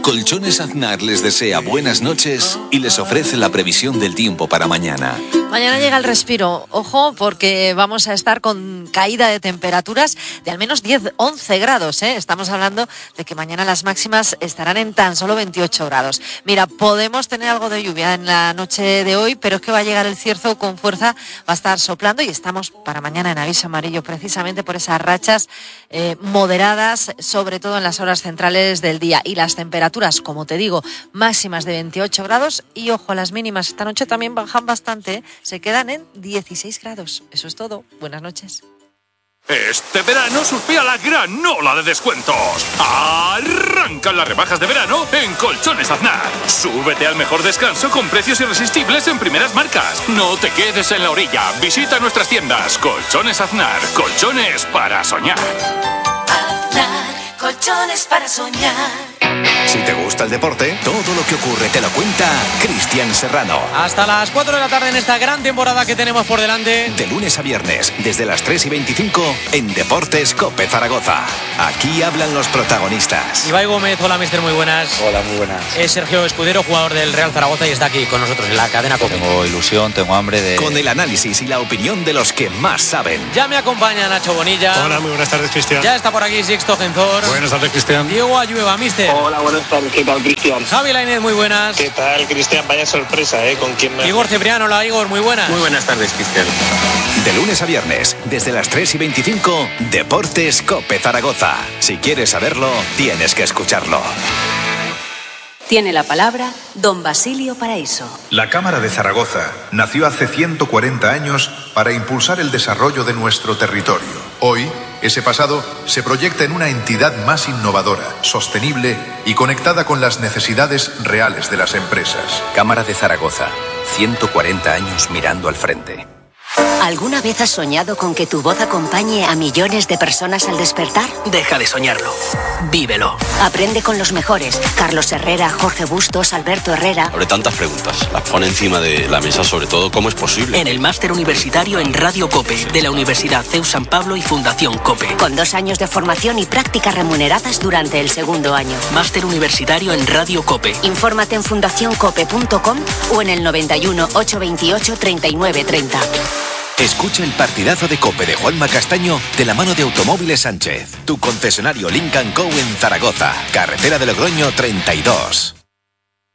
Colchones Aznar les desea buenas noches y les ofrece la previsión del tiempo para mañana. Mañana llega el respiro, ojo, porque vamos a estar con caída de temperaturas de al menos 10-11 grados, ¿eh? Estamos hablando de que mañana las máximas estarán en tan solo 28 grados. Mira, podemos tener algo de lluvia en la noche de hoy, pero es que va a llegar el cierzo con fuerza, va a estar soplando y estamos para mañana en aviso amarillo precisamente por esas rachas moderadas, sobre todo en las horas centrales del día. Y las temperaturas, como te digo, máximas de 28 grados y ojo, las mínimas esta noche también bajan bastante, ¿eh? Se quedan en 16 grados. Eso es todo. Buenas noches. Este verano surfea la gran ola de descuentos. Arrancan las rebajas de verano en Colchones Aznar. Súbete al mejor descanso con precios irresistibles en primeras marcas. No te quedes en la orilla. Visita nuestras tiendas. Colchones Aznar. Colchones para soñar. Aznar, colchones para soñar. Si te gusta el deporte, todo lo que ocurre te lo cuenta Cristian Serrano. Hasta las 4 de la tarde en esta gran temporada que tenemos por delante. De lunes a viernes, desde las 3:25 en Deportes COPE Zaragoza. Aquí hablan los protagonistas. Ibai Gómez, hola mister, muy buenas. Hola, muy buenas. Es Sergio Escudero, jugador del Real Zaragoza y está aquí con nosotros en la cadena COPE. Tengo ilusión, tengo hambre de... Con el análisis y la opinión de los que más saben. Ya me acompaña Nacho Bonilla. Hola, muy buenas tardes, Cristian. Ya está por aquí Sixto Genzor. Buenas tardes, Cristian. Diego Ayueva, mister. Hola, buenas tardes, ¿qué tal, Cristian? Javi Lainez, muy buenas. ¿Qué tal, Cristian? Vaya sorpresa, ¿eh? ¿Con quién me... Igor Cipriano, hola Igor, muy buenas. Muy buenas tardes, Cristian. De lunes a viernes, desde las 3:25, Deportes COPE Zaragoza. Si quieres saberlo, tienes que escucharlo. Tiene la palabra don Basilio Paraíso. La Cámara de Zaragoza nació hace 140 años para impulsar el desarrollo de nuestro territorio. Hoy, ese pasado se proyecta en una entidad más innovadora, sostenible y conectada con las necesidades reales de las empresas. Cámara de Zaragoza, 140 años mirando al frente. ¿Alguna vez has soñado con que tu voz acompañe a millones de personas al despertar? Deja de soñarlo. Vívelo. Aprende con los mejores. Carlos Herrera, Jorge Bustos, Alberto Herrera. Sobre tantas preguntas, las pone encima de la mesa, sobre todo, ¿cómo es posible? En el máster universitario en Radio COPE, de la Universidad CEU San Pablo y Fundación COPE. Con 2 años de formación y prácticas remuneradas durante el segundo año. Máster universitario en Radio COPE. Infórmate en fundacioncope.com o en el 91 828 39 30. Escucha el partidazo de COPE de Juanma Castaño de la mano de Automóviles Sánchez, tu concesionario Lynk & Co en Zaragoza, carretera de Logroño 32.